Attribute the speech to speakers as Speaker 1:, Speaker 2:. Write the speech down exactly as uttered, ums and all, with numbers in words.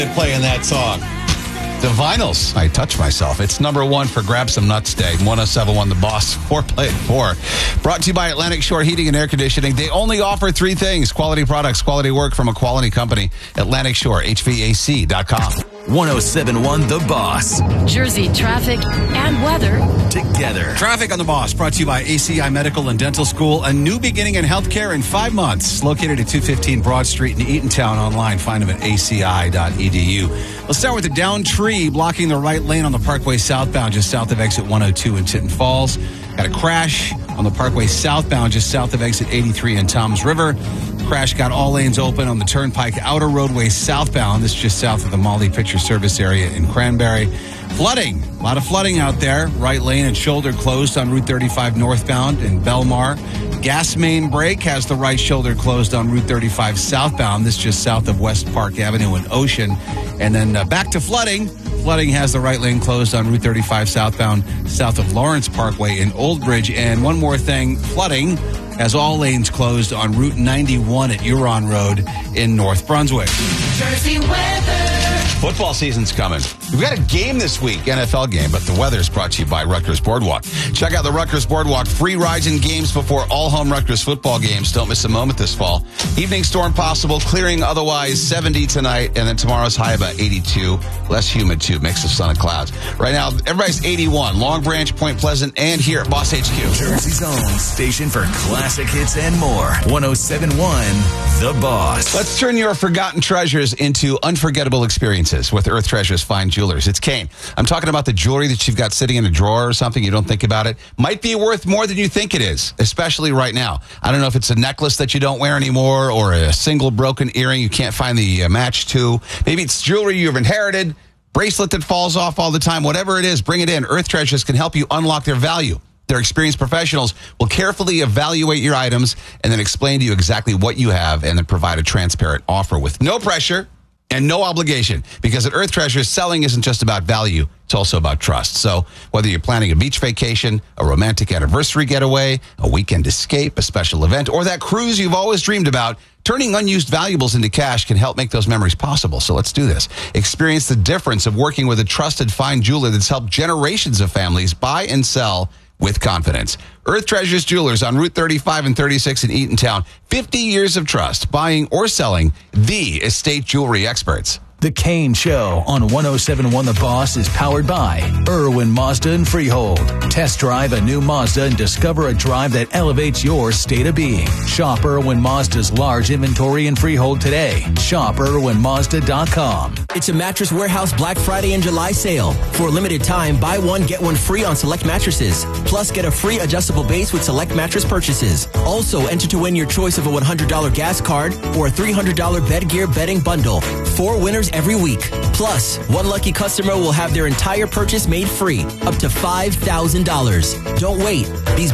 Speaker 1: playing that song. The Vinyls, I touch myself. It's number one for Grab Some Nuts Day. one oh seven one The Boss, four play at four. Brought to you by Atlantic Shore Heating and Air Conditioning. They only offer three things: quality products, quality work from a quality company. Atlantic Shore H V A C dot com.
Speaker 2: one oh seven one The Boss.
Speaker 3: Jersey traffic and weather
Speaker 2: together.
Speaker 1: Traffic on The Boss, brought to you by A C I Medical and Dental School. A new beginning in healthcare in five months. Located at two fifteen Broad Street in Eatontown. Online, find them at A C I dot E D U. Let's start with the down tree blocking the right lane on the Parkway southbound, just south of exit one oh two in Tinton Falls. Got a crash on the Parkway southbound, just south of exit eighty-three in Toms River. Crash got all lanes open on the Turnpike Outer Roadway southbound. This is just south of the Molly Picture Service area in Cranberry. Flooding. A lot of flooding out there. Right lane and shoulder closed on Route thirty-five northbound in Belmar. Gas main break has the right shoulder closed on Route thirty-five southbound. This is just south of West Park Avenue in Ocean. And then uh, back to flooding. Flooding has the right lane closed on Route thirty-five southbound, south of Lawrence Parkway in Old Bridge. And one more thing, flooding has all lanes closed on Route ninety-one at Huron Road in North Brunswick.
Speaker 3: Jersey weather.
Speaker 1: Football season's coming. We've got a game this week, N F L game, but the weather's brought to you by Rutgers Boardwalk. Check out the Rutgers Boardwalk. Free rides and games before all home Rutgers football games. Don't miss a moment this fall. Evening storm possible, clearing otherwise seventy tonight, and then tomorrow's high about eighty-two. Less humid, too. Mix of sun and clouds. Right now, everybody's eighty-one. Long Branch, Point Pleasant, and here at Boss H Q.
Speaker 2: Jersey's own station for classic hits and more. one oh seven one The Boss.
Speaker 1: Let's turn your forgotten treasures into unforgettable experiences with Earth Treasures Fine Jewelers. It's Kane. I'm talking about the jewelry that you've got sitting in a drawer or something. You don't think about it. Might be worth more than you think it is, especially right now. I don't know if it's a necklace that you don't wear anymore or a single broken earring you can't find the uh, match to. Maybe it's jewelry you've inherited, bracelet that falls off all the time. Whatever it is, bring it in. Earth Treasures can help you unlock their value. Their experienced professionals will carefully evaluate your items and then explain to you exactly what you have and then provide a transparent offer with no pressure and no obligation. Because at Earth Treasures, selling isn't just about value, it's also about trust. So whether you're planning a beach vacation, a romantic anniversary getaway, a weekend escape, a special event, or that cruise you've always dreamed about, turning unused valuables into cash can help make those memories possible. So let's do this. Experience the difference of working with a trusted fine jeweler that's helped generations of families buy and sell with confidence. Earth Treasures Jewelers on Route thirty-five and thirty-six in Eatontown. fifty years of trust, buying or selling the estate jewelry experts.
Speaker 2: The Kane Show on one oh seven one The Boss is powered by Irwin Mazda and Freehold. Test drive a new Mazda and discover a drive that elevates your state of being. Shop Irwin Mazda's large inventory in Freehold today. Shop Irwin Mazda dot com.
Speaker 4: It's a Mattress Warehouse Black Friday and July sale. For a limited time, buy one, get one free on select mattresses. Plus, get a free adjustable base with select mattress purchases. Also, enter to win your choice of a one hundred dollars gas card or a three hundred dollars bed gear bedding bundle. Four winners every week. Plus, one lucky customer will have their entire purchase made free, up to five thousand dollars. Don't wait. These